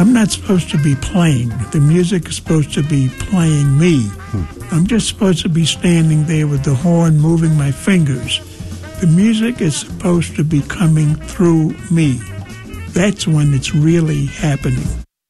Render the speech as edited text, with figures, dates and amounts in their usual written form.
I'm not supposed to be playing. The music is supposed to be playing me. I'm just supposed to be standing there with the horn moving my fingers. The music is supposed to be coming through me. That's when it's really happening.